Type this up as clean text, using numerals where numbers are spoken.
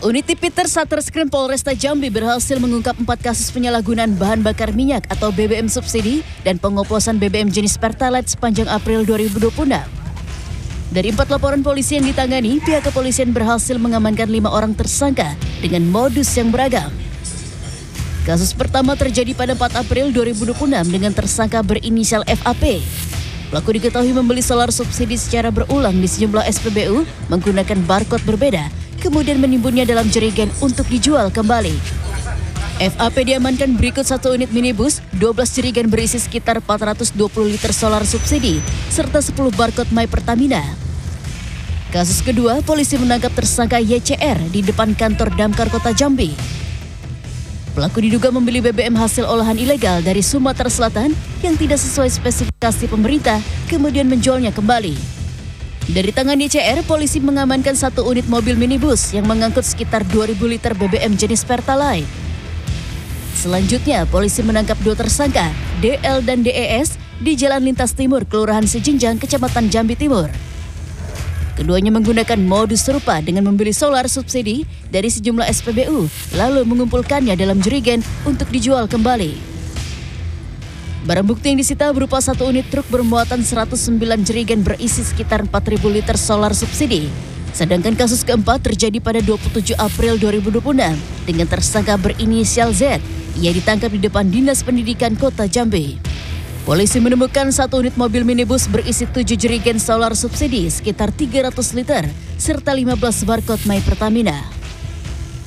Unit Tipiter Satreskrim Polresta Jambi berhasil mengungkap 4 kasus penyalahgunaan bahan bakar minyak atau BBM subsidi dan pengoplosan BBM jenis Pertalite sepanjang April 2026. Dari 4 laporan polisi yang ditangani, pihak kepolisian berhasil mengamankan 5 orang tersangka dengan modus yang beragam. Kasus pertama terjadi pada 4 April 2026 dengan tersangka berinisial FAP. Pelaku diketahui membeli solar subsidi secara berulang di sejumlah SPBU menggunakan barcode berbeda, kemudian menimbunnya dalam jerigen untuk dijual kembali. FAP diamankan berikut 1 unit minibus, 12 jerigen berisi sekitar 420 liter solar subsidi, serta 10 barcode My Pertamina. Kasus kedua, polisi menangkap tersangka YCR di depan kantor Damkar Kota Jambi. Pelaku diduga membeli BBM hasil olahan ilegal dari Sumatera Selatan yang tidak sesuai spesifikasi pemerintah, kemudian menjualnya kembali. Dari tangan YCR, polisi mengamankan 1 unit mobil minibus yang mengangkut sekitar 2.000 liter BBM jenis Pertalite. Selanjutnya, polisi menangkap 2 tersangka, DL dan DES, di Jalan Lintas Timur, Kelurahan Sejinjang, Kecamatan Jambi Timur. Keduanya menggunakan modus serupa dengan membeli solar subsidi dari sejumlah SPBU, lalu mengumpulkannya dalam jerigen untuk dijual kembali. Barang bukti yang disita berupa 1 unit truk bermuatan 109 jerigen berisi sekitar 4.000 liter solar subsidi. Sedangkan kasus keempat terjadi pada 27 April 2026 dengan tersangka berinisial Z. Ia ditangkap di depan Dinas Pendidikan Kota Jambi. Polisi menemukan 1 unit mobil minibus berisi 7 jerigen solar subsidi sekitar 300 liter serta 15 barcode My Pertamina.